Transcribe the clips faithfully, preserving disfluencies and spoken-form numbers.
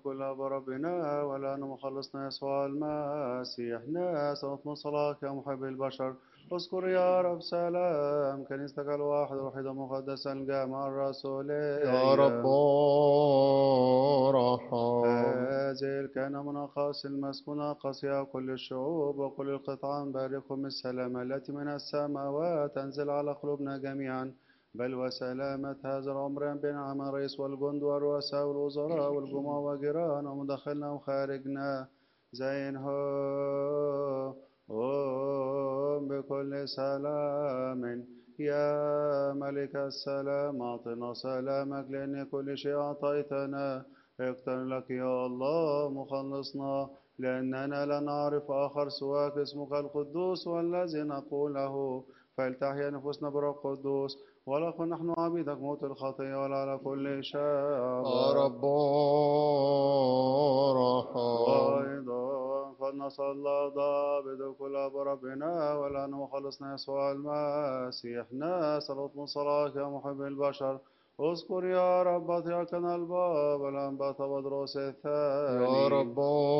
كلها بربنا ولا مخلصنا يسوع المسيح ناس من صلاك يا محب البشر. اذكر يا رب سلام كنيستك الواحد الوحيد المقدس الجامع يا رب الرسولية. ارحم. هذه الكائنة من أقاصي المسكونة قاسية كل الشعوب وكل القطعان باركهم السلام التي من السماوات تنزل على قلوبنا جميعا. بل وسلامة هذا العمر بنعم الرئيس والجند والرؤساء والوزراء والجموع وجيران ومدخلنا وخارجنا زينهم بكل سلام. يا ملك السلام أعطنا سلامك لأن كل شيء أعطيتنا اقتر لك يا الله مخلصنا لأننا لا نعرف آخر سواك اسمك القدوس والذي نقوله. فلتحيا نفوسنا بالروح القدوس ولكن نحن عبيدك موت الخطية ولا على كل يا شعب. رب ارحم. وأيضا قد نصلى ضابط كل بربنا ولا مخلصنا يسوع المسيح نسأل من صلاة يا محب البشر. اذكر يا رب بطيئتنا الباب الأنبات بدروس يا رب الثاني.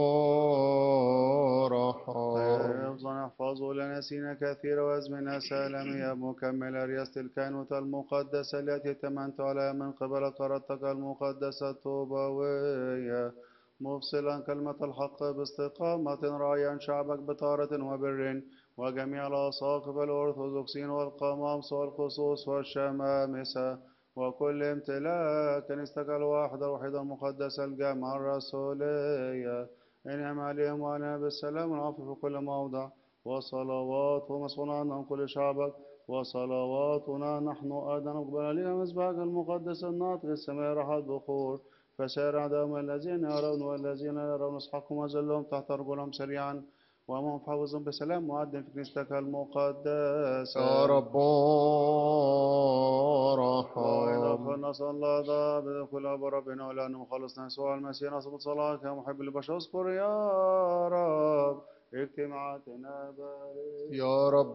ارحم. حفظا احفظوا لنا سنين كثيرة وأزمنة سالمية مكملة رياسة الكهنوت المقدسة التي تمنت عليها من قبل قرتك المقدسة الطوبوية مفصلا كلمة الحق باستقامة راعيا شعبك بطارة وبر وجميع الأساقف الأرثوذكسين والقمامسة والخصوص والشمامسة وكل امتلاك كنيستك الواحدة الوحيدة المقدسة الجامعة الرسولية. انعم عليهم وعلينا بالسلام والعفو في كل موضع. وصلوات ومسؤولنا عن كل شعبك. وصلواتنا نحن أيضا نقبل لنا مذبحك المقدس الناطق السماء راحة البخور. فسائر أعدائهم الذين يرون والذين لا يرون اسحقهم وذلهم تحت أرجلهم سريعا. وهم حافظون بسلام معد في كنيستك يا المقدسة. رب وإذا ارحم. خلص الله ضابط كل أب ربنا ولأنه مخلصنا يسوع المسيح نصب صلاة يا محب البشر اذكر يا رب اجتماعاتنا بارك. يا رب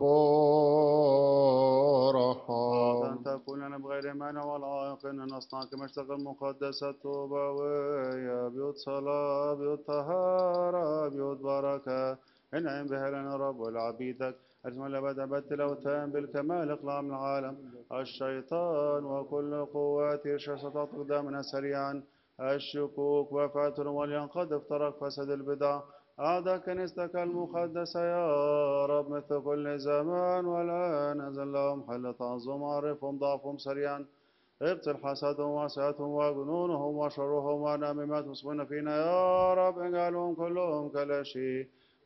أعطى ارحم. تكون لنا بغير مانع ولا عائق أن نصنع كما اشتغل المقدسة الطوبوية بيوت صلاة بيوت طهارة بيوت بركة. انعم بها لنا رب والعبيدك أجمل أبد أبد الأوثان بالكمال اقلع من العالم الشيطان وكل قوات شاشة قدامنا سريعا. الشكوك وفتر ولينقذ افترق فسد البدع أعدى كنيستك المقدسة يا رب مثل كل زمان والآن أزل لهم حل تعظم عرفهم ضعفهم سريعا. ابطل حسدهم وسعتهم وجنونهم وشرهم ونميمتهم اسمنا فينا يا رب اجعلهم كلهم كلا شيء